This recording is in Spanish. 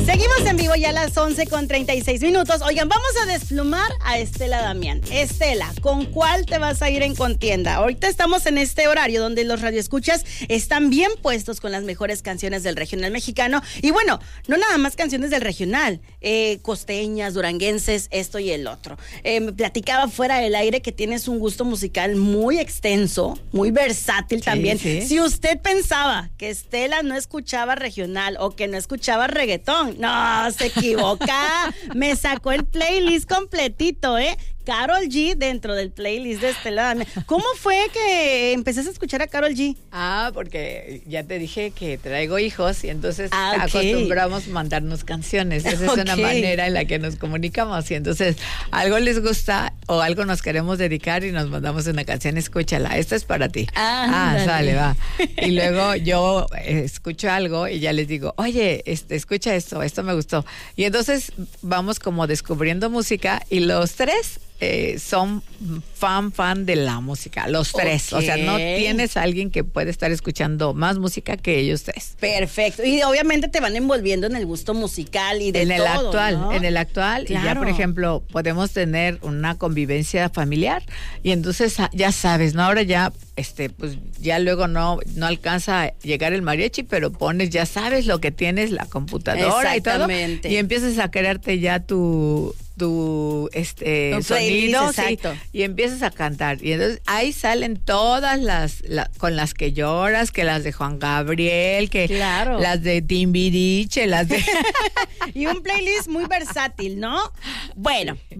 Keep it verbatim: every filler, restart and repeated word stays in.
Seguimos en vivo ya a las once con treinta y seis minutos. Oigan, vamos a desplumar a Estela Damián. Estela, ¿con cuál te vas a ir en contienda? Ahorita estamos en este horario donde los radioescuchas están bien puestos con las mejores canciones del regional mexicano. Y bueno, no nada más canciones del regional, eh, costeñas, duranguenses, esto y el otro. Eh, me platicaba fuera del aire que tienes un gusto musical muy extenso, muy versátil también. Sí, sí. Si usted pensaba que Estela no escuchaba regional o que no escuchaba reggaetón, no, se equivoca. Me sacó el playlist completito, ¿eh? Karol G dentro del playlist de Estela Damián. ¿Cómo fue que empezaste a escuchar a Karol G? Ah, porque ya te dije que traigo hijos y entonces ah, okay. acostumbramos mandarnos canciones. Esa es okay. una manera en la que nos comunicamos y entonces algo les gusta o algo nos queremos dedicar y nos mandamos una canción, escúchala, esta es para ti. Ah, ah sale, va. Y luego yo eh, escucho algo y ya les digo, oye, este, escucha esto, esto me gustó. Y entonces vamos como descubriendo música y los tres Eh, son fan, fan de la música, los tres. Okay. O sea, no tienes a alguien que puede estar escuchando más música que ellos tres. Perfecto. Y obviamente te van envolviendo en el gusto musical y de en el todo, actual, ¿no? en el actual. Claro. Y ya, por ejemplo, podemos tener una convivencia familiar y entonces ya sabes, ¿no? Ahora ya, este, pues ya luego no, no alcanza a llegar el mariachi, pero pones, ya sabes lo que tienes, la computadora y todo. Y empiezas a crearte ya tu... tu este un sonido exacto. Sí, y empiezas a cantar y entonces ahí salen todas las la, con las que lloras, que las de Juan Gabriel, que claro. las de Timbiriche, las de y un playlist muy versátil, ¿no? Bueno,